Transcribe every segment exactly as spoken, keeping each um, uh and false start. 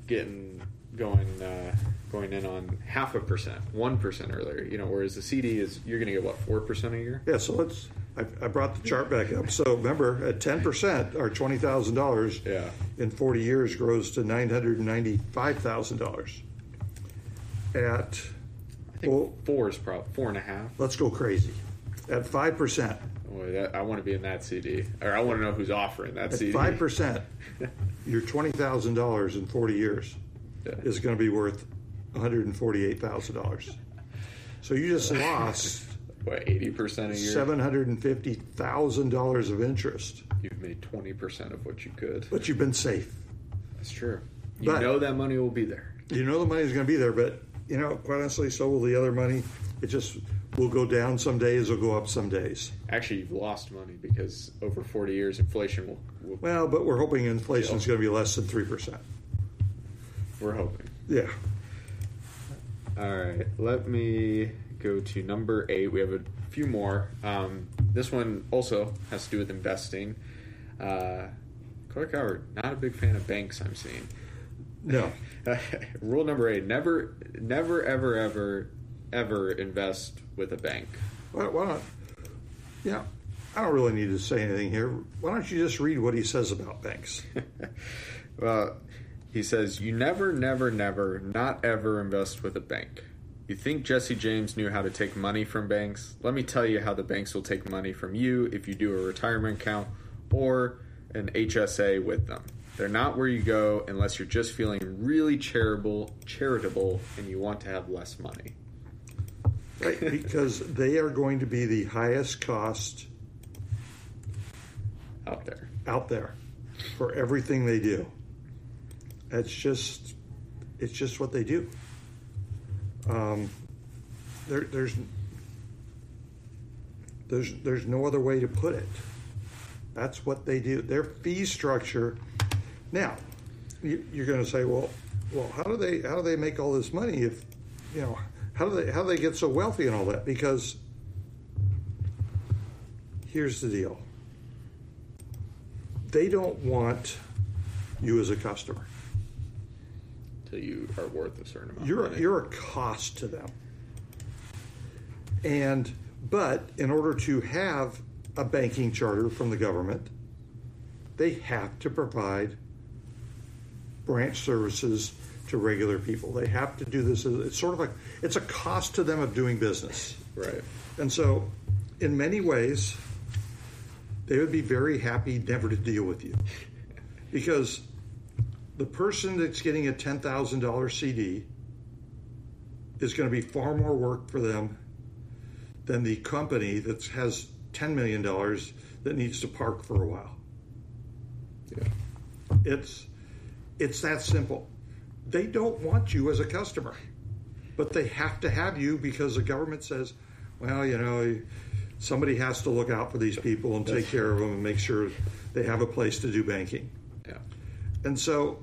getting going uh, going in on half a percent, one percent earlier. You know, whereas the C D is you're going to get what four percent a year. Yeah, so let's. I, I brought the chart back up. So remember, at ten percent, or twenty thousand dollars, yeah. in forty years grows to nine hundred ninety-five thousand dollars. At I think well, four is probably four and a half. Let's go crazy. At five percent. Boy, that, I want to be in that C D, or I want to know who's offering that At C D. Five percent, your twenty thousand dollars in forty years yeah. is going to be worth one hundred forty-eight thousand dollars. So you just lost what eighty percent a year, seven hundred fifty thousand dollars of interest. You've made twenty percent of what you could, but you've been safe. That's true. You but, know that money will be there. You know the money is going to be there, but you know, quite honestly, so will the other money. It just will go down some days, will go up some days. Actually, you've lost money because over forty years, inflation will. will well, but we're hoping inflation is going to be less than three percent. We're hoping. Yeah. All right. Let me go to number eight. We have a few more. Um, this one also has to do with investing. Uh, Clark Howard, not a big fan of banks, I'm seeing. No. Rule number eight: never, never, ever, ever, ever invest with a bank. Why, why not? Yeah, I don't really need to say anything here. Why don't you just read what he says about banks? Well, he says, "You never, never, never, not ever invest with a bank. You think Jesse James knew how to take money from banks? Let me tell you how the banks will take money from you if you do a retirement account or an H S A with them. They're not where you go unless you're just feeling really charitable, charitable, and you want to have less money." Right, because they are going to be the highest cost out there. Out there for everything they do. It's just, it's just what they do. Um, there, there's, there's, there's no other way to put it. That's what they do. Their fee structure. Now, you, you're going to say, well, well, how do they, how do they make all this money if, you know, how do they, how do they get so wealthy and all that? Because here's the deal. They don't want you as a customer. Until you are worth a certain amount you're, of money. You're a cost to them. And, but in order to have a banking charter from the government, they have to provide branch services to regular people. They have to do this. It's sort of like, it's a cost to them of doing business. Right. And so, in many ways, they would be very happy never to deal with you. Because the person that's getting a ten thousand dollars C D is going to be far more work for them than the company that has ten million dollars that needs to park for a while. Yeah. It's it's that simple. They don't want you as a customer, but they have to have you because the government says, well, you know, somebody has to look out for these people and take care of them and make sure they have a place to do banking. Yeah. And so,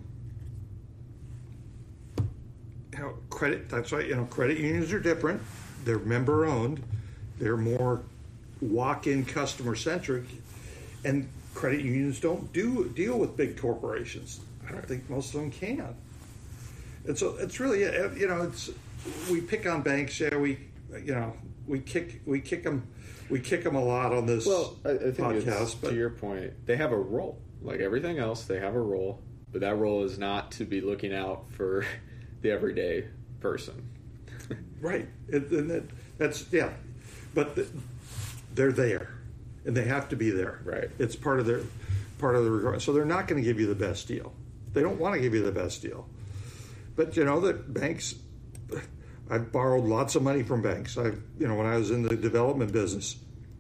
you know, credit, that's right, you know, credit unions are different. They're member owned. They're more walk-in customer centric, and credit unions don't do deal with big corporations. I don't think most of them can. And so it's really, you know, it's we pick on banks. Yeah, we, you know, we kick we kick them we kick them a lot on this well, I, I think podcast. It's, but to your point, they have a role like everything else. They have a role, but that role is not to be looking out for the everyday person. Right. It, and that, that's yeah, but the, they're there, and they have to be there. Right. It's part of their part of the regard. So they're not going to give you the best deal. They don't want to give you the best deal. But you know that banks, I've borrowed lots of money from banks. I, you know, when I was in the development business,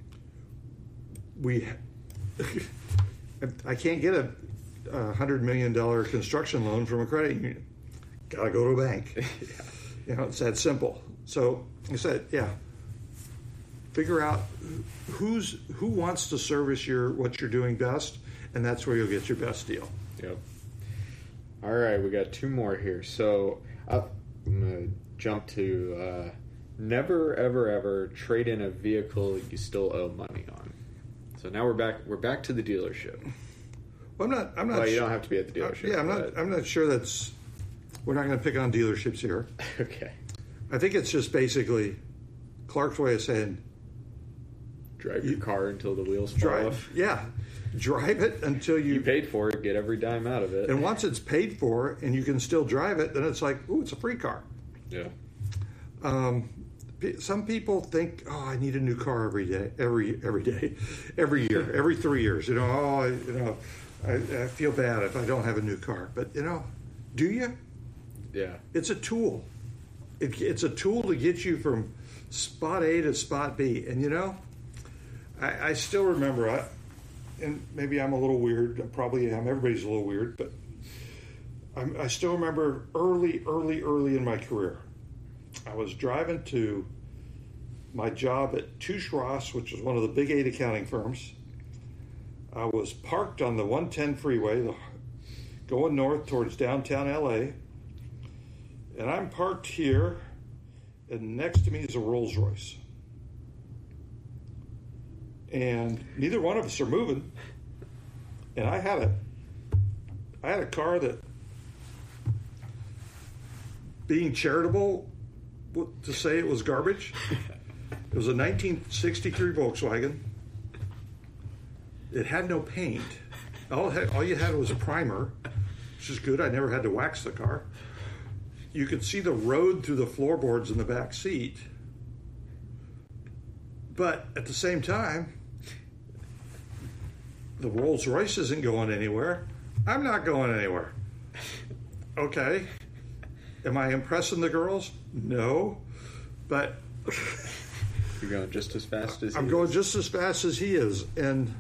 we, I can't get a, a hundred million dollar construction loan from a credit union. Got to go to a bank. Yeah. You know, it's that simple. So I said, yeah, figure out who's who wants to service your what you're doing best, and that's where you'll get your best deal. Yep. All right, we got two more here. So uh, I'm going to jump to uh, never, ever, ever trade in a vehicle you still owe money on. So now we're back. We're back to the dealership. Well, I'm not. I'm not. Well, you sure, don't have to be at the dealership. Uh, yeah, I'm not. But, I'm not sure that's We're not going to pick on dealerships here. Okay. I think it's just basically Clark's way of saying, Drive your You- car until the wheels fall drive, off. yeah, drive it until you, You paid for it, get every dime out of it. and once it's paid for and you can still drive it, then it's like, ooh, it's a free car. Yeah. Um, pe- some people think, oh, I need a new car every day, every every day, every year, every three years. You know, oh, I, you know, I, I feel bad if I don't have a new car. But you know, do you? Yeah. It's a tool. It, it's a tool to get you from spot A to spot B. And you know, I, I still remember, I, and maybe I'm a little weird. I probably am. Everybody's a little weird, but I'm, I still remember early, early, early in my career. I was driving to my job at Touche Ross, which is one of the big eight accounting firms. I was parked on the one ten freeway, the, going north towards downtown L A. And I'm parked here, and next to me is a Rolls Royce. And neither one of us are moving. And I had a, I had a car that, being charitable, to say it was garbage. It was a nineteen sixty-three Volkswagen. It had no paint. All, it had, all you had was a primer, which is good. I never had to wax the car. You could see the road through the floorboards in the back seat. But at the same time, the Rolls Royce isn't going anywhere. I'm not going anywhere. Okay. Am I impressing the girls? No. But You're going just as fast as I'm he going is. just as fast as he is. And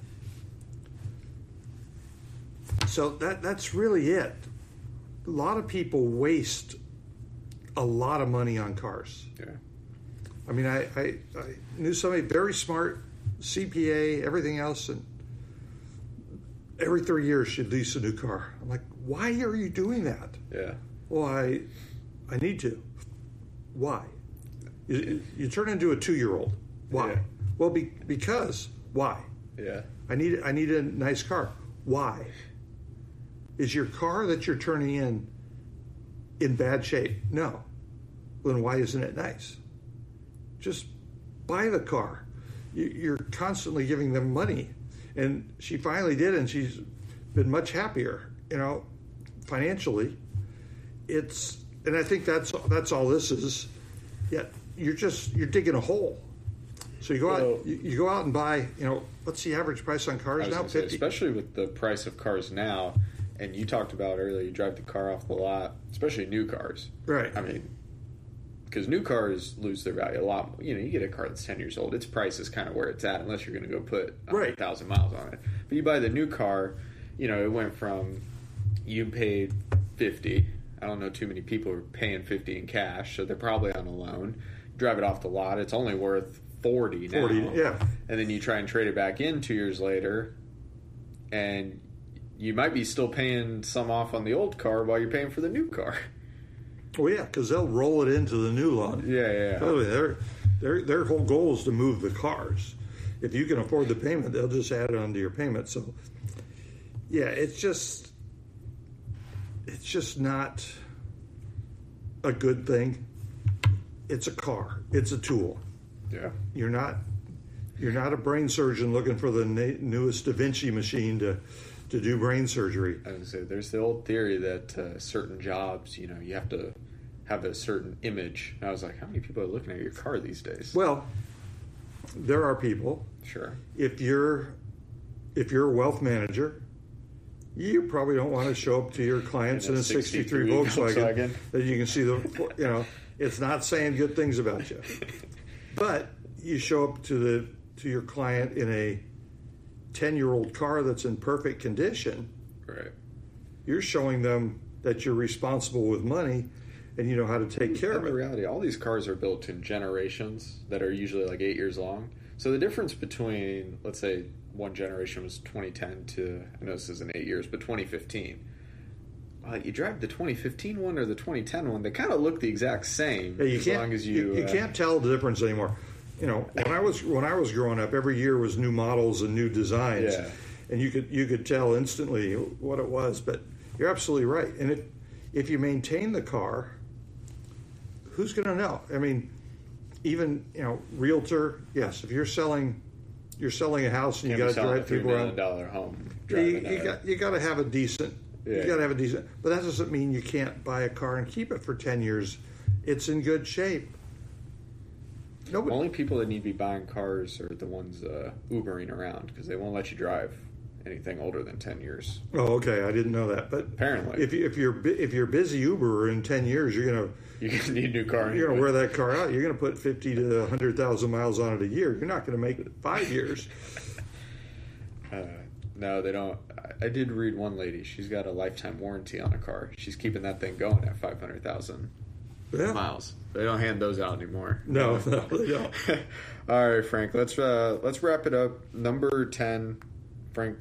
so that that's really it. A lot of people waste a lot of money on cars. Yeah. I mean, I, I, I knew somebody very smart, C P A, everything else, and every three years she'd lease a new car. I'm like, why are you doing that? Yeah. Well, I, I need to. Why? You, you turn into a two-year-old. Why? Yeah. Well, be, because. Why? Yeah. I need I need a nice car. Why? Is your car that you're turning in in bad shape? No. Then why isn't it nice? Just buy the car. You, you're constantly giving them money, and she finally did, and she's been much happier. You know, financially. It's and I think that's that's all this is. Yet you're just you're digging a hole. So you go Well, out you, you go out and buy. You know, what's the average price on I cars was now? gonna say, Fifty. especially with the price of cars now, and you talked about earlier, you drive the car off the lot, especially new cars. Right. I mean, because new cars lose their value a lot. You know, you get a car that's ten years old, its price is kind of where it's at, unless you're going to go put one hundred thousand miles on it. But you buy the new car, you know, it went from you paid fifty. I don't know too many people are paying fifty in cash, so they're probably on a loan. Drive it off the lot, it's only worth forty now. forty, yeah. And then you try and trade it back in two years later, and you might be still paying some off on the old car while you're paying for the new car. Well, yeah, because they'll roll it into the new loan. Yeah, yeah. By the way, their their their whole goal is to move the cars. If you can afford the payment, they'll just add it onto your payment. So, yeah, it's just it's just not a good thing. It's a car. It's a tool. Yeah. You're not you're not a brain surgeon looking for the na- newest Da Vinci machine to to do brain surgery. I was gonna say, there's the old theory that uh, certain jobs, you know, you have to have a certain image. And I was like, how many people are looking at your car these days? Well, there are people. Sure. If you're if you're a wealth manager, you probably don't want to show up to your clients in a sixty-three Volkswagen, Volkswagen. that you can see the you know it's not saying good things about you. But you show up to the to your client in a ten-year-old car that's in perfect condition. Right. You're showing them that you're responsible with money and you know how to take care And of the it. reality, all these cars are built in generations that are usually like eight years long. So the difference between, let's say, one generation was twenty ten to, I know this isn't eight years, but twenty fifteen. Uh, you drive the twenty fifteen one or the twenty ten one, they kind of look the exact same. Yeah, you as can't, long as you, you, you uh, can't tell the difference anymore. You know, when I was when I was growing up, every year was new models and new designs, Yeah. and you could you could tell instantly what it was. But you're absolutely right. And if if you maintain the car, who's going to know? I mean, even, you know, realtor, yes, if you're selling you're selling a house and you got to drive people around. Dollar home. You, you got you got to have a decent. Yeah. You got to have a decent. But that doesn't mean you can't buy a car and keep it for ten years. It's in good shape. Nobody, only people that need to be buying cars are the ones uh, Ubering around because they won't let you drive anything older than ten years. Oh, okay, I didn't know that. But apparently, if you, if you're if you're busy Uberer in ten years, you're gonna you're gonna need a new car. You're gonna wear that car out. You're gonna put fifty to a hundred thousand miles on it a year. You're not gonna make it five years. uh, no, they don't. I, I did read one lady. She's got a lifetime warranty on a car. She's keeping that thing going at five hundred thousand yeah. miles. They don't hand those out anymore. No, no, they don't. All right, Frank. Let's uh, let's wrap it up. Number ten, Frank,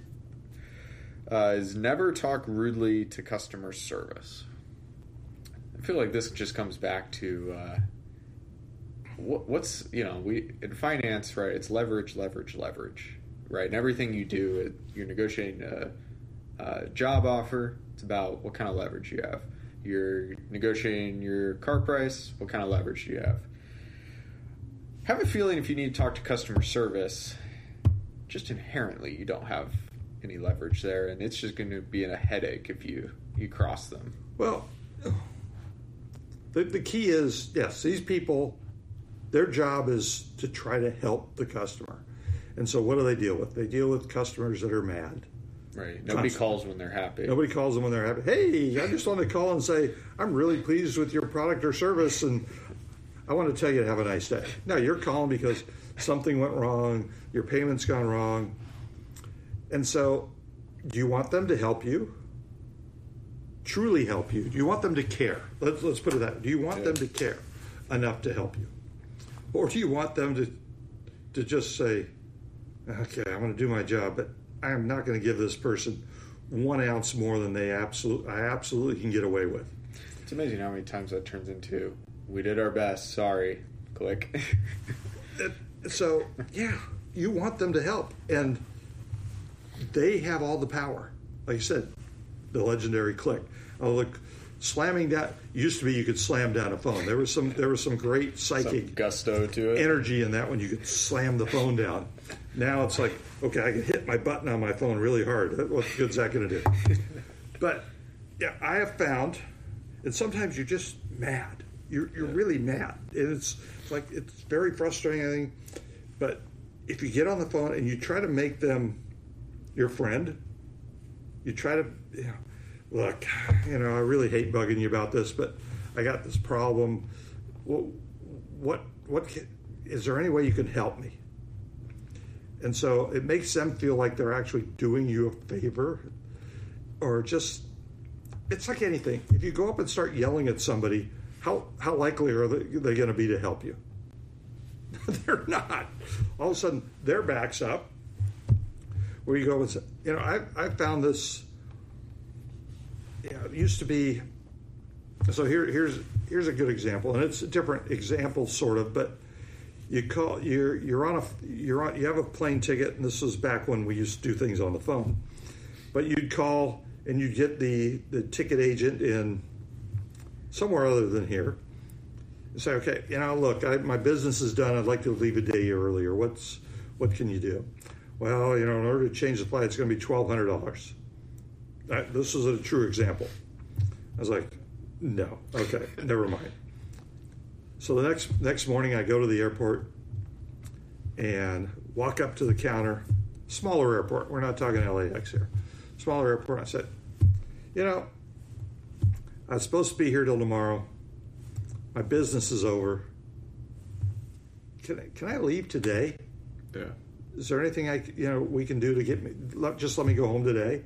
uh, is never talk rudely to customer service. I feel like this just comes back to uh, what, what's you know we in finance, right? It's leverage, leverage, leverage, right? And everything you do, it, you're negotiating a, a job offer. It's about what kind of leverage you have. You're negotiating your car price. What kind of leverage do you have? I have a feeling if you need to talk to customer service, just inherently you don't have any leverage there, and it's just going to be a headache if you, you cross them. Well, the, the key is, yes, these people, their job is to try to help the customer. And so what do they deal with? They deal with customers that are mad. Right. Nobody Constantly. calls when they're happy. Nobody calls them when they're happy. Hey, I just want to call and say, I'm really pleased with your product or service, and I want to tell you to have a nice day. No, you're calling because something went wrong, your payment's gone wrong. And so, do you want them to help you? Truly help you? Do you want them to care? Let's, let's put it that way. Do you want yeah. them to care enough to help you? Or do you want them to, to just say, okay, I'm going to do my job, but I am not going to give this person one ounce more than they absolutely, I absolutely can get away with. It's amazing how many times that turns into, we did our best, sorry, click. So, yeah, you want them to help. And they have all the power. Like you said, the legendary click. Oh, look, slamming down, used to be you could slam down a phone. There was some, there was some great psychic some gusto to it. Energy in that when you could slam the phone down. Now it's like, okay, I can hit my button on my phone really hard. What good's that going to do? But yeah, I have found, and sometimes you're just mad. You're you're yeah. really mad, and it's like it's very frustrating. But if you get on the phone and you try to make them your friend, you try to, you know, look, you know, I really hate bugging you about this, but I got this problem. What what what can, is there any way you can help me? And so it makes them feel like they're actually doing you a favor, or just, it's like anything. If you go up and start yelling at somebody, how how likely are they, they going to be to help you? They're not. All of a sudden, their back's up. Where you go and say, you know, I I found this. You know, it used to be. So here here's here's a good example, and it's a different example, sort of, but. You call you're you're on a you're on you have a plane ticket, and this was back when we used to do things on the phone. But you'd call and you'd get the, the ticket agent in somewhere other than here. And say, okay, you know, look, I, my business is done. I'd like to leave a day earlier. What's what can you do? Well, you know, in order to change the flight, it's going to be twelve hundred dollars. This is a true example. I was like, no, okay, never mind. So the next next morning, I go to the airport and walk up to the counter. Smaller airport. We're not talking L A X here. Smaller airport. I said, you know, I was supposed to be here till tomorrow. My business is over. Can I, can I leave today? Yeah. Is there anything I you know we can do to get me? Just let me go home today.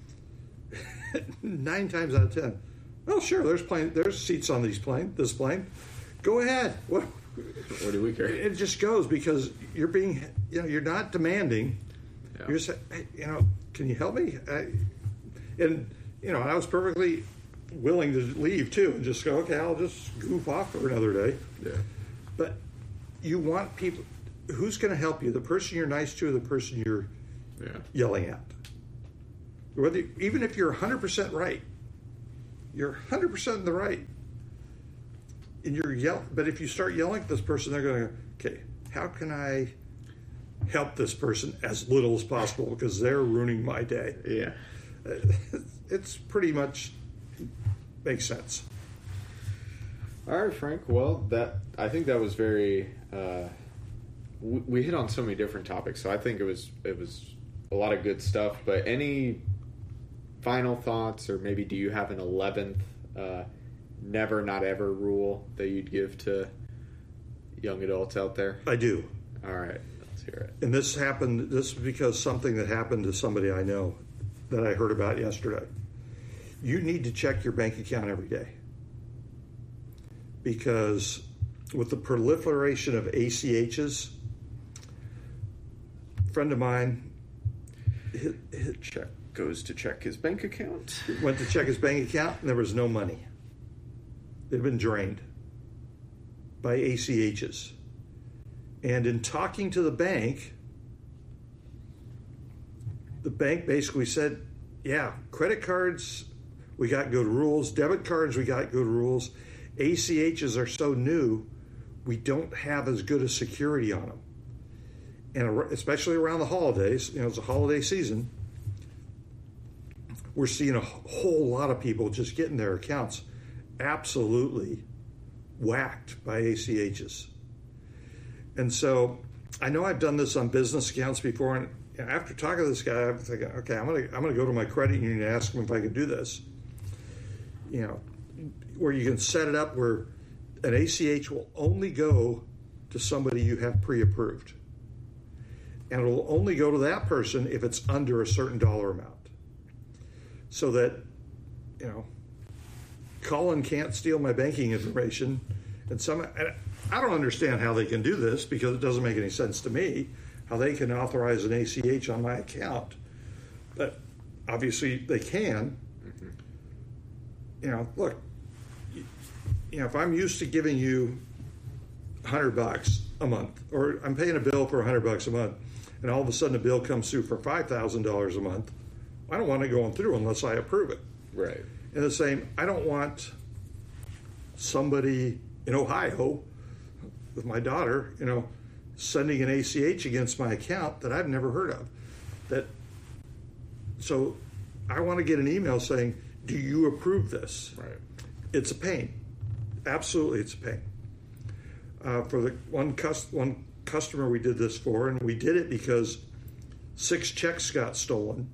Nine times out of ten, well, sure. There's plane. There's seats on these plane. This plane. Go ahead. What? What do we care? It just goes because you're being, you know, you're not demanding. Yeah. You're just, hey, you know, can you help me? I, and you know, I was perfectly willing to leave too, and just go, okay, I'll just goof off for another day. Yeah. But you want people. Who's going to help you? The person you're nice to, or the person you're yeah. yelling at. Whether even if you're one hundred percent right, you're one hundred percent in the right. And you're yell, but if you start yelling at this person, they're going to, okay, how can I help this person as little as possible because they're ruining my day? Yeah. It's pretty much makes sense. All right, Frank. Well, that I think that was very. Uh, we, we hit on so many different topics, so I think it was it was a lot of good stuff. But any final thoughts, or maybe do you have an eleventh uh, never, not ever rule that you'd give to young adults out there? I do. All right, let's hear it. And this happened. This is because something that happened to somebody I know that I heard about yesterday. You need to check your bank account every day. Because with the proliferation of A C Hs, a friend of mine hit, hit Check goes to check his bank account. went to check his bank account and there was no money. It had been drained by A C Hs. And in talking to the bank, the bank basically said, yeah, credit cards, we got good rules. Debit cards, we got good rules. A C Hs are so new, we don't have as good a security on them. And especially around the holidays, you know, it's a holiday season, we're seeing a whole lot of people just getting their accounts absolutely whacked by A C Hs. And so I know I've done this on business accounts before, and after talking to this guy, I'm thinking, okay, I'm gonna I'm gonna go to my credit union and ask them if I can do this. You know, where you can set it up where an A C H will only go to somebody you have pre-approved. And it'll only go to that person if it's under a certain dollar amount. So that, you know, Colin can't steal my banking information. And some, I don't understand how they can do this because it doesn't make any sense to me, how they can authorize an A C H on my account. But obviously they can. Mm-hmm. You know, look, you know, if I'm used to giving you a hundred bucks a month, or I'm paying a bill for a hundred bucks a month, and all of a sudden a bill comes through for five thousand dollars a month, I don't want it going through unless I approve it. Right. And the same, I don't want somebody in Ohio with my daughter, you know, sending an A C H against my account that I've never heard of. That, so I want to get an email saying, do you approve this? Right. It's a pain. Absolutely, it's a pain. Uh, for the one cus- one customer we did this for, and we did it because six checks got stolen.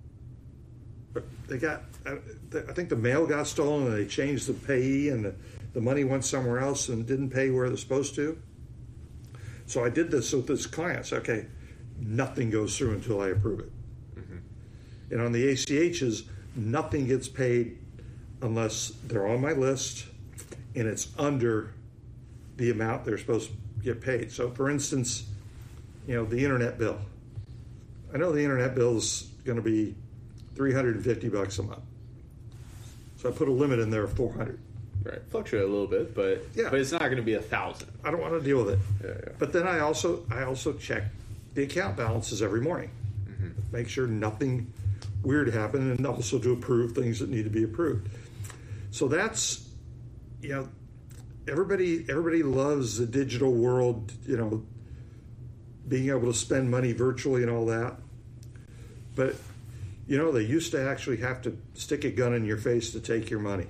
But they got, I, I think the mail got stolen and they changed the payee and the, the money went somewhere else and didn't pay where they're supposed to. So I did this with this client. So, okay, nothing goes through until I approve it. Mm-hmm. And on the A C Hs, nothing gets paid unless they're on my list and it's under the amount they're supposed to get paid. So, for instance, you know, the internet bill. I know the internet bill is going to be three hundred fifty bucks a month. So I put a limit in there of four hundred. Right. Fluctuate a little bit, but yeah. but it's not going to be a thousand. I don't want to deal with it. Yeah, yeah. But then I also I also check the account balances every morning. Mm-hmm. Make sure nothing weird happened, and also to approve things that need to be approved. So that's, you know, everybody everybody loves the digital world, you know, being able to spend money virtually and all that. But you know, they used to actually have to stick a gun in your face to take your money.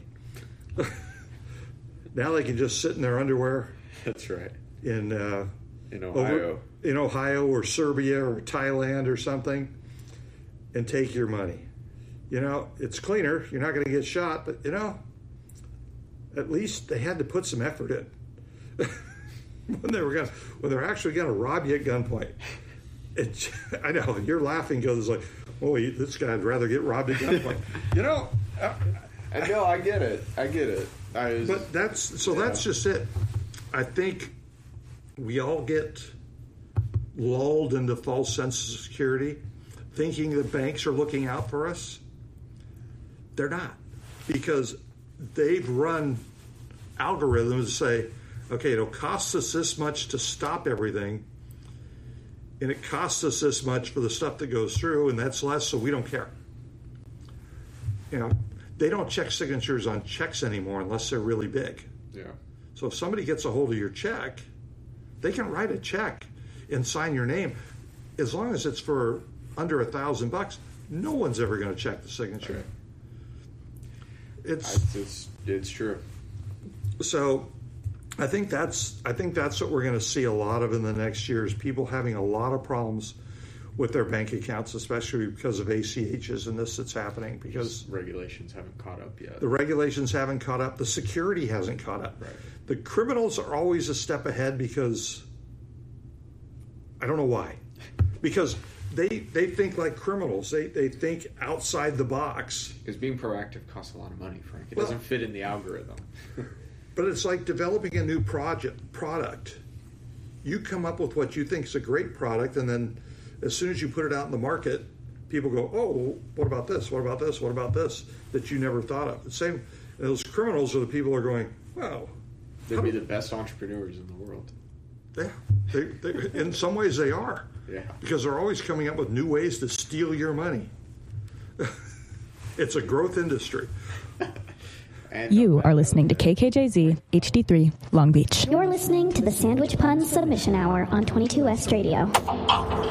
Now they can just sit in their underwear. That's right. In uh, in Ohio, over, in Ohio or Serbia or Thailand or something, and take your money. You know, it's cleaner. You're not going to get shot, but you know, at least they had to put some effort in when they were going when they're actually going to rob you at gunpoint. It, I know you're laughing because it's like, oh, this guy'd rather get robbed at gunpoint. You know. Uh, I know, I get it. I get it. I was, but that's so. Yeah. That's just it. I think we all get lulled into false sense of security, thinking the banks are looking out for us. They're not, because they've run algorithms to say, okay, it'll cost us this much to stop everything, and it costs us this much for the stuff that goes through, and that's less, so we don't care. You know. they don't check signatures on checks anymore unless they're really big. Yeah. So if somebody gets a hold of your check, they can write a check and sign your name. As long as it's for under a thousand bucks, no one's ever going to check the signature. Right. It's, it's it's true. So I think that's I think that's what we're going to see a lot of in the next year is people having a lot of problems with their bank accounts, especially because of A C H's and this that's happening because regulations haven't caught up yet. The regulations haven't caught up. The security hasn't caught up. Right. The criminals are always a step ahead because I don't know why. Because they they think like criminals. They they think outside the box. Because being proactive costs a lot of money, Frank. It Well, doesn't fit in the algorithm. But it's like developing a new project product. You come up with what you think is a great product, and then as soon as you put it out in the market, people go, "Oh, well, what about this? What about this? What about this?" That you never thought of. The same. Those criminals are the people who are going, "Wow." They'd be the best entrepreneurs in the world. Yeah, they, they, in some ways they are. Yeah. Because they're always coming up with new ways to steal your money. It's a growth industry. And you are listening to K K J Z H D three Long Beach. You're listening to the Sandwich Pun Submission Hour on twenty-two West Radio.